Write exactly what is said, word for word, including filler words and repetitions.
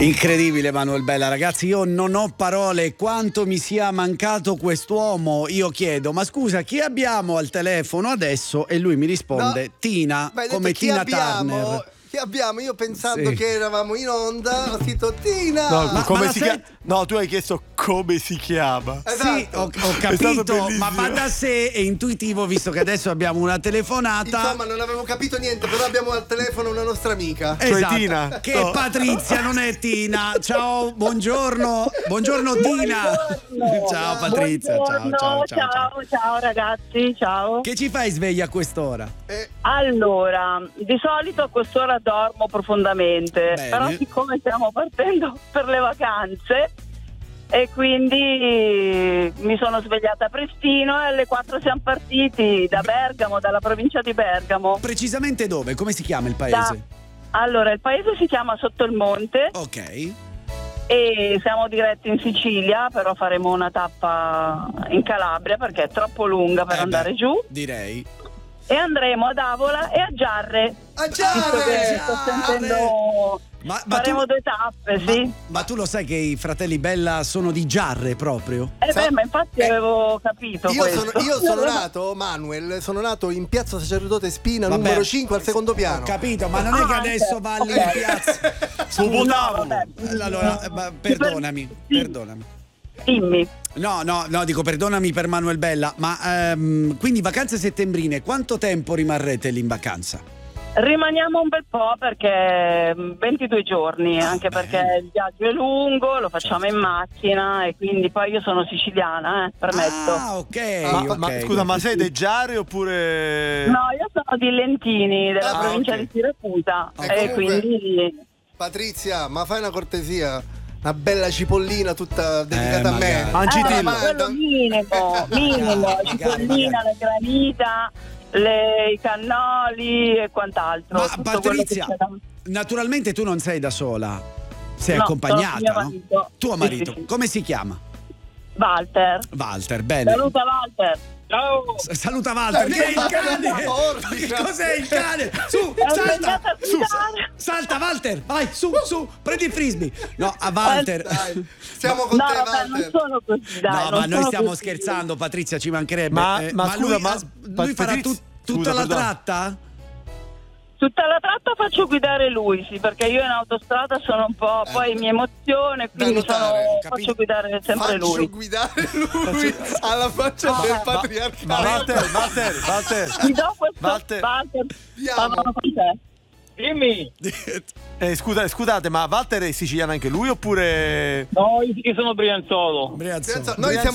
Incredibile Manuel Bella, ragazzi, io non ho parole, quanto mi sia mancato quest'uomo. Io chiedo, ma scusa, chi abbiamo al telefono adesso? E lui mi risponde, no, Tina, come Tina abbiamo? Turner. Che abbiamo? Io pensando Sì. che eravamo in onda, ho scritto Tina. No, Ma- come ma si la chiama? No, tu hai chiesto come si chiama. Esatto. Sì, ho, ho È stato capito, bellissimo. ma va da sé, è intuitivo, visto che adesso abbiamo una telefonata. Insomma, non avevo capito niente, però abbiamo al telefono una nostra amica. Cioè Esatto, Tina? che No. è Patrizia, non è Tina. Ciao, buongiorno, buongiorno Tina. Buongiorno. Ciao Patrizia, ciao, Buongiorno, ciao, ciao, ciao. ciao, ciao ragazzi, ciao. Che ci fai sveglia a quest'ora? Eh, Allora, di solito a quest'ora dormo profondamente, Bene. però siccome stiamo partendo per le vacanze e quindi mi sono svegliata prestino e alle quattro siamo partiti da Bergamo, dalla provincia di Bergamo. Precisamente dove? Come si chiama il paese? Da- Allora, il paese si chiama Sotto il Monte Ok. e siamo diretti in Sicilia, però faremo una tappa in Calabria perché è troppo lunga per Eh beh, andare giù. Direi. E andremo ad Avola e a Giarre. a Visto che sto sentendo. Ma, ma Faremo tu, due tappe, ma- sì. ma tu lo sai che i fratelli Bella sono di Giarre proprio? Eh Sa- beh, ma infatti eh, avevo capito io questo. sono, io sono nato, Manuel, sono nato in piazza Sacerdote Spina, Vabbè, numero cinque al secondo piano. Ho capito, ma non è che Ah, adesso ok, va lì ok. in piazza. Su No, Potavo. vabbè. Allora, eh, ma perdonami, Sì. perdonami. Dimmi. No, no, no, dico perdonami per Manuel Bella, ma ehm, quindi vacanze settembrine, quanto tempo rimarrete lì in vacanza? Rimaniamo un bel po' perché mm, ventidue giorni, Ah, anche bene. perché il viaggio è lungo, lo facciamo Certo. in macchina e quindi poi io sono siciliana, eh, premetto. Ah, ok, Ma, ok. ma scusa, ma sei dei Giarre oppure. No, io sono di Lentini, della Ah, provincia ok. di Siracusa E e comunque- quindi Patrizia, ma fai una cortesia? Una bella cipollina tutta dedicata Eh, a me. magari. Ancitillo. Ma- quello minimo, minimo, Magari, cipollina, la granita, le, i cannoli e quant'altro. Ma tutto quello Patrizia, che c'è da- naturalmente tu non sei da sola, sei No, accompagnata, sono mio no? marito. Tuo Sì, marito, sì, sì. come si chiama? Walter. Walter, bene. Saluta Walter. Ciao. S- Saluta Walter, che è il cane! Porca. Ma che cos'è il cane? Su, È salta! andato a Su, guidare. salta Walter, vai, su, su, prendi il frisbee. No, a Walter. Dai, siamo con No, te, vabbè, non Walter. sono così, dai. No, non ma noi sono stiamo così. scherzando, Patrizia, ci mancherebbe. Ma- Eh, ma scusa, lui, ma- ah, lui farà Patrizia- tut- tutta scusa, la perdono. tratta? Tutta la tratta faccio guidare lui, sì, perché io in autostrada sono un po', poi mi emoziono e quindi notare, sono, ho capito. faccio guidare sempre Faccio lui. guidare lui alla faccia Ah, del ma- patriarcato. Ma Walter, Walter, Walter. Ti do questo Walter. Walter, Andiamo. parlano con te. Dimmi. Eh, scusa, scusate, ma Walter è siciliano anche lui oppure. No, io io sono Brianzolo. Brianzolo. Noi siamo